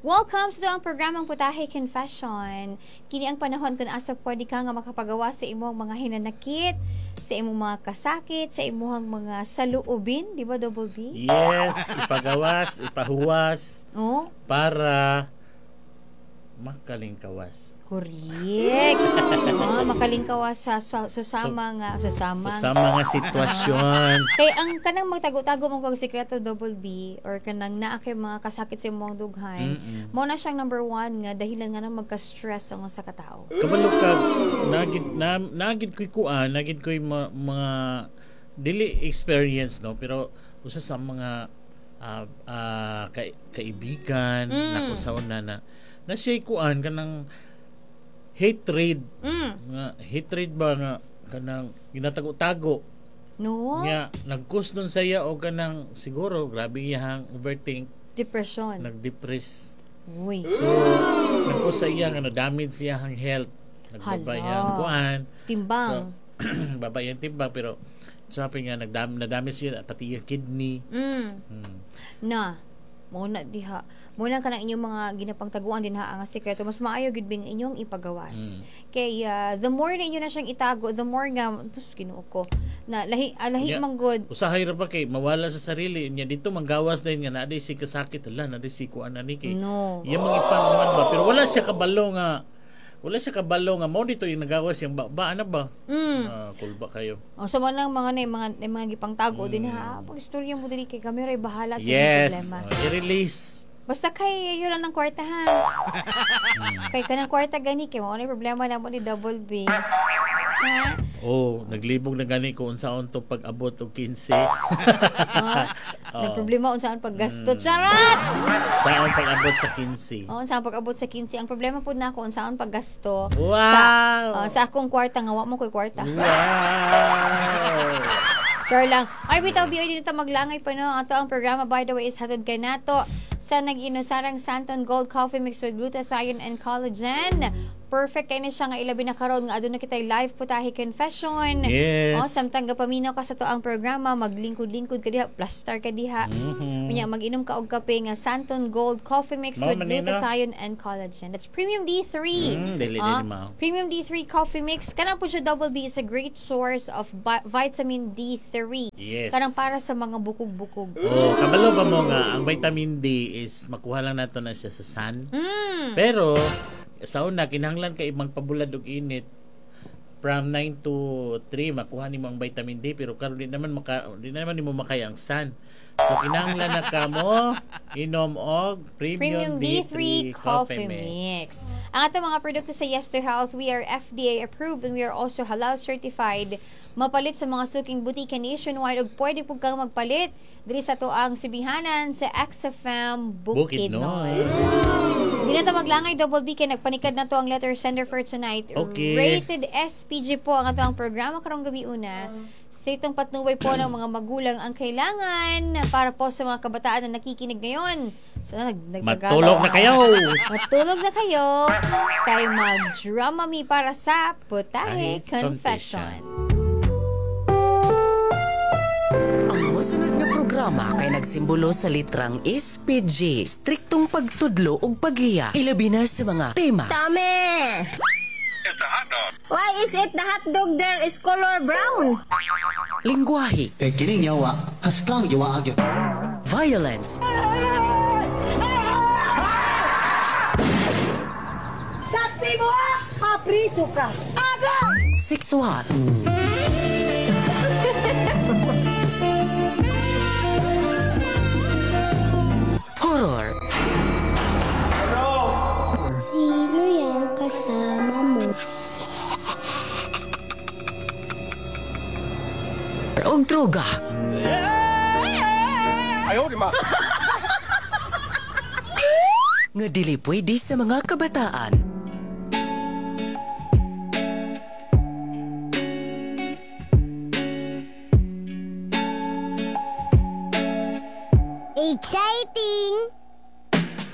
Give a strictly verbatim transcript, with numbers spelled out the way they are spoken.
Welcome sa ang programang Putahe Confession. Kini ang panahon kung asa pwede ka nga makapagawa sa imong mga hinanakit, sa imong mga kasakit, sa imong mga saluubin, di ba, Double B? Yes, ipagawas, ipahuwas Oh, para makalingkawas. correct. Oh, makalingkawas sa sa susama nga, susama. So, sa mga sitwasyon. Kay ang kanang magtago-tago mong kag sikreto Double B or kanang naa kay mga kasakit sa imong dughan, Mm-mm. mo na siyang number one nga dahilan nga nang magka-stress ang usa ka tawo. Kabalo ka, nagid, na, nagid ko'y kuan, nagid ko'y ma, mga dili experience, no? Pero usa sa mga ah, ah, ka, kaibigan, Mm. na kusauna na, na siya'y kuan, kanang hatred, Mm. nga hatred ba nga, kanang ginatago-tago, No? nga nagkus nun saya o kanang siguro grabe iyang overthink, Depression. nagdepress. Uy. So nagkus sa iya nga na-damage siya ang health, nagbabay Hala. ang kuan. Timbang. So babay ang timbang, pero sabi nga nagdam na-damage siya pati yung kidney. mm. Hmm. Na. Muna diha. Muna ka ng inyong mga ginapangtaguan din ha ang sikreto. Mas maayo gid bing inyong ipagawas. Mm. Kay uh, the more na inyo na siyang itago, the more nga tus Ginoo ko na lahi ah, lahi Yeah. man good. Usahay ra pa kay mawala sa sarili niya dito manggawas din nga naday si kasakit ala naday si kuan ani kay. No. Iya mga ipanguan ba, pero wala siya kabalo nga wala siya kabalo nga mo dito yung nagawas yung ba, ba ano ba? Mm. Ah, kulba kayo. O so man mga na mga na mga gipangtago Mm. din ha. Pag istorya mo dili kay kami ray bahala sa Yes. problema. Uh, i-release. Basta kay yun lang ng kwartahan. Kay kanang kwarta gani kay mo na problema na mo ni Double B. Ha? Oh, naglibog na gani ko unsaon to pag-abot og quince. Ah, Oh. may problema unsaon paggasto. Mm. Charot! Saon pag-abot sa quince. Oo, unsaon pag-abot sa quince. Ang problema po na ako unsaon paggasto. Wow! Sa, ah, sa akong kwarta nga wa mo ko'y kwarta. Wow! Sure lang. Ay, bitaw biyo dito maglangay pa no. Ato ang programa by the way is hatod kay nato sa nag-inusarang Santon Gold Coffee mixed with glutathione and collagen. Perfect kay ni siya nga ilabi na karon nga aduna kitay live Putahe Confession. Yes. Oh, samtang gapaminaw ka sa to ang programa, maglingkod-lingkod ka diha, plaster ka diha. Mhm. Unya mag-inom ka og kape nga Santon Gold Coffee mixed Mao with man nina. glutathione and collagen. That's Premium D three. Mm, dili Ah, dili mao. Premium D three Coffee Mix. Kana po siya Double B is a great source of bi- vitamin D three. Yes. Kanang para sa mga bukog-bukog. Oh, kabalo ba mo nga ang vitamin D is makuha lang nato na siya sa sun. Mm. Pero sa una kinahanglan kay magpabulad og init from nine to three makuha nimo ang vitamin D, pero karon di naman maka di naman nimo makaya ang sun. So kinahanglan na kamo inom og Premium premium, D three Coffee Mix. Ang atong mga produkto sa Yes to Health, we are F D A approved and we are also halal certified. Mapalit sa mga suking butika nationwide ug pwede pug kang magpalit diri sa tuang Sibihanan sa Exafam Bukidnon. Bukidnon. Di na ta maglangay Double B kay nagpanikad na to ang letter sender for tonight. Okay. Rated S P G po ang atong programa karong gabi una. Sa itong patnubay po ng mga magulang ang kailangan para po sa mga kabataan na nakikinig ngayon. So, nag nagtagalog. Matulog na kayo. Matulog na kayo. Kay mag-drama me para sa Putahe Putahe Confession. Ang mosunod nga programa kay nagsimbolo sa litrang S P G, striktong pagtudlo ug paghiya. Ilabi na sa mga tema. Tame! Why is it the hot dog there is color brown? Lingwahe, kay kining yawa haskang yawa agyo violence, Saksi mo! Apriso ka! Aga! sexual, horror, Sino yung kasama mo? og droga. Nga dili pwede sa mga kabataan. Exciting!